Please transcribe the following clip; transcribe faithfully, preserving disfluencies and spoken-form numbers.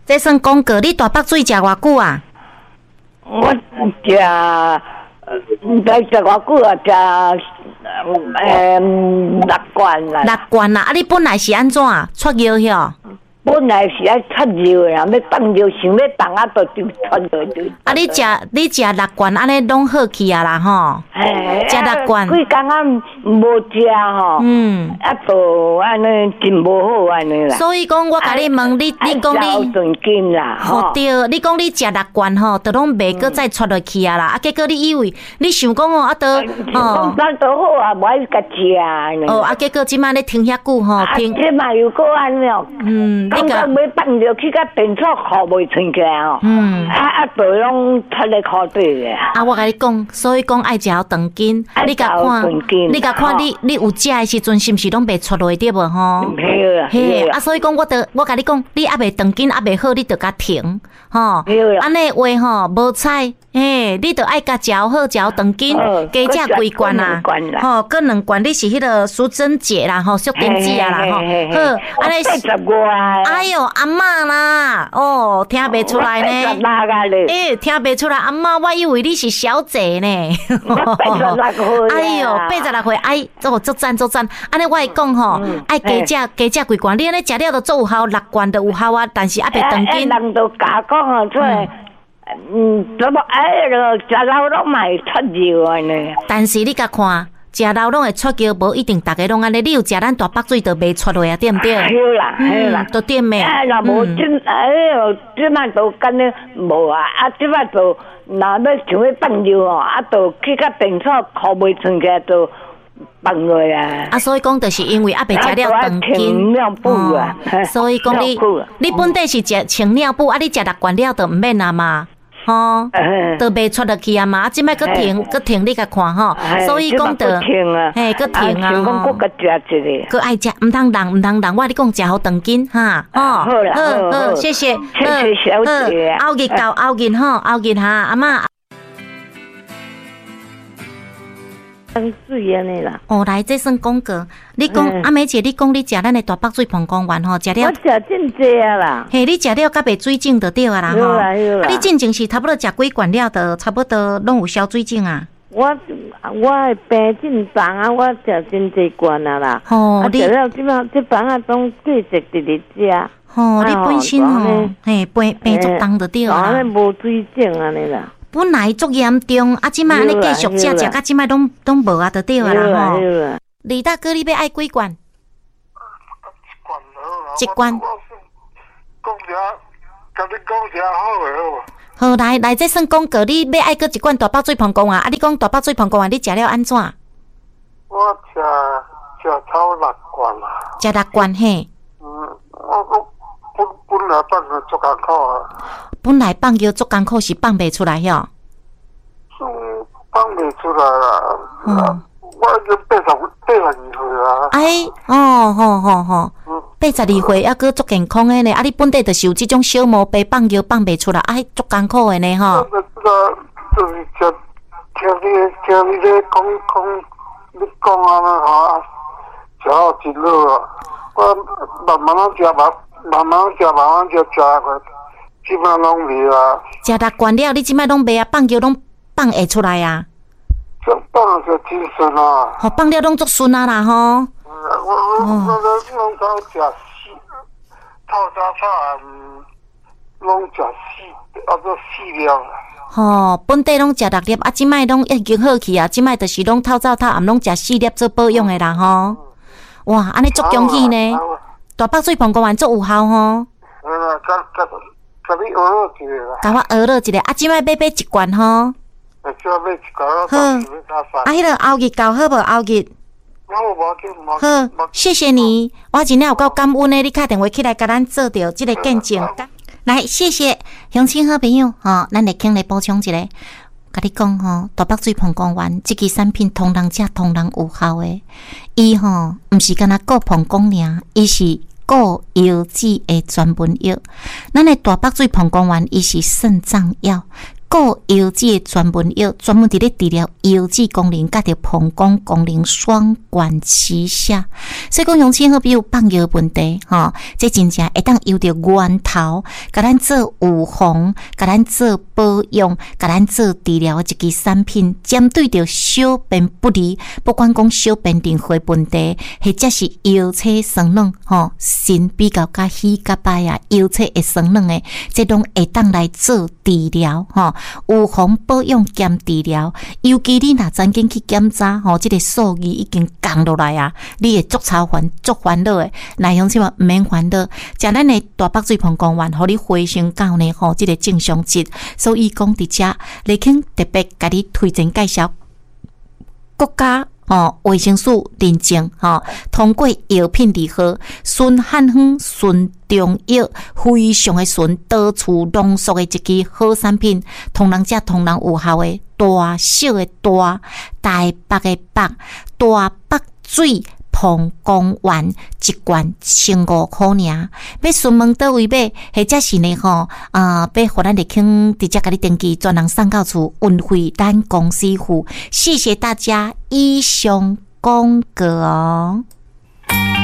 这算讲过，你大腹水食偌久啊？ 我食，唔知食偌久啊？食诶六罐啦。 六罐啦，啊！你本来是安怎出药哟？ 本来是爱出药的，要放药，想要放啊，就就出药就。 啊！你食你食六罐，安尼拢好去啊啦吼。食六罐。 几工啊无食吼。嗯。啊，就安尼真无好安尼啦。 所以讲，我甲你问你，你讲你。 顿金啦。 吼对，你讲你食六罐吼，就拢袂搁再出落去啊啦。啊，结果你以为你想讲哦，啊，都哦。咱都好啊，无爱甲食。 哦，啊，结果即摆咧停遐久吼，停。 即摆又搁安尼哦。嗯。感觉要放着去甲电掣裤袂穿起来哦，嗯，啊啊，就拢出咧裤底嘅。 啊，我甲你讲，所以讲爱食好长筋，你甲看，你甲看你你有食的时阵是毋是拢袂出落对无吼？ 嘿啊， 嘿啊，所以讲我得我甲你讲，你还袂长筋，还袂好，你着甲停，吼，安尼话吼无彩。嘿，你着爱甲食好食长筋，加食几罐啊，吼，搁两罐你是迄个苏珍姐啦，吼，苏丁子啊啦，吼，好，安尼十外。 哎哟，阿嬷啦，哦，听袂出来呢。诶，听袂出来，阿嬷，我以为你是小姐呢。 八十六岁。 哎哟，八十六岁，哎，哦，足赞足赞。安尼我会讲吼，爱加食加食几罐，你安尼食了就足有效，六罐就有效啊，但是还袂长筋。 人都假讲啊，出来。嗯，怎么哎咯？食老拢嘛会出药安尼。 但是你甲看，食老拢会出药，无一定大家拢安尼。你有食咱大腹水，就袂出来啊，对毋对？ 对啦，对啦， 都对咩？ 哎，若无真哎哟，即摆都干呢无啊，啊，即摆就若要想要放药哦，啊，就去甲电掣裤袂穿起来就。放落啊！ 啊，所以讲，就是因为还袂食了长筋， 哦， 所以讲你你本地是食穿尿布，啊，你食六罐了就毋免啊嘛，吼，都袂出落去啊嘛，啊，即摆搁停搁停，你甲看吼，所以讲就嘿搁停啊， 讲搁食一个， 搁爱食，毋通人毋通人，我你讲食好长筋哈，吼，好好，谢谢， 谢谢小姐， 后日到后日吼，后日哈，阿嬷。 当水安尼啦。 哦，来，这算广告。你讲阿美姐，你讲你食咱的大腹水膀胱丸吼，食了。 我食真济啊啦。 嘿，你食了甲袂水肿就对啊啦吼。 有啦有啦。 啊，你进前是差不多食几罐了，就差不多拢有消水肿啊。 我我的病真重啊，我食真济罐啊啦。 吼，你食了即摆即班啊，拢继续直直食。 吼，你本身吼，嘿病病足重就对啊。 安尼无水肿安尼啦。 本来足严重，啊，即摆安尼继续食食，到即摆拢拢无啊，就对啊啦吼。李大哥，你要爱几罐？一罐。 讲者，甲你讲者好诶好。好，来来，这算广告，你要爱搁一罐大腹水膀胱丸，啊，你讲大腹水膀胱丸，你食了安怎？ 我食食超六罐啦。 食六罐嘿。 嗯，我我本本来放个足艰苦啊。 本来放药足艰苦是放袂出来哟。 嗯，放袂出来啦。嗯。我已经八十八十二岁啊。 哎，哦，吼吼吼，八十二岁还阁足健康诶呢。啊，你本地就是有即种小毛病，放药放袂出来，哎，足艰苦诶呢吼。 这个就是听听你听你咧讲讲，你讲安尼哈，食好真好啊。我慢慢仔食，慢慢慢食，慢慢食食个。即摆拢袂啊！ 食六罐了，你即摆拢袂啊？放药拢放会出来啊？ 这放就真顺啊！ 吼，放了拢足顺啊啦吼。 我我我我拢早食四透早炒，嗯，拢食四，啊做四粒。 吼，本地拢食六粒，啊，即摆拢已经好去啊！即摆就是拢透早炒，暗拢食四粒做保养的啦吼。哇，安尼足恭喜呢！大腹水膀胱丸足有效吼。 嗯，甲甲。甲你学了一个啦， 甲我学了一个，啊，即摆买买一罐吼。 啊，即摆买一罐，好。啊， 迄个后日搞好无？后日。 好，无紧，无好，谢谢你，我真正有够感恩的，你打电话起来甲咱做着即个见证。来，谢谢乡亲好朋友吼，咱来请来补充一下。甲你讲吼，大腹水膀胱丸即支产品，同人食同人有效的。伊吼，毋是干那顾膀胱尔，伊是。固腰子的专门药，咱的大腹水膀胱丸伊是肾脏药， 固腰子的专门药，专门伫咧治疗腰子功能甲着膀胱功能双管齐下。所以讲，用亲好比如放药问题，吼、哦，这真正会当由着源头，甲咱做预防，甲咱做保养，甲咱做治疗的一支产品，针对着小便不利，不管讲小便任何问题，或者是腰侧酸软，吼、哦，肾比较甲虚甲白啊，腰侧会酸软的，这拢会当来做治疗，吼、哦，预防保养兼治疗。尤其你若曾经去检查，吼、哦，这个数字已经降落来啊，你会足操烦、足烦恼的。内容什么毋免烦恼，食咱的大北水膀胱丸，互你回升到呢，吼、哦，这个正常值。所以讲伫遮，立庆特别甲你推荐介绍国家。哦，卫生署认证，哦，通过药品利好，纯汉方、纯中药，非常的纯，多处浓缩的一支好产品，通人食通人有效的，大小的大，大北的北，大北水膀胱丸一罐千五块尔，要询问倒位买，或者是呢吼，啊、呃，要互咱立庆直接甲你登记，专人送到厝，运费咱公司付。谢谢大家，以上广告哦。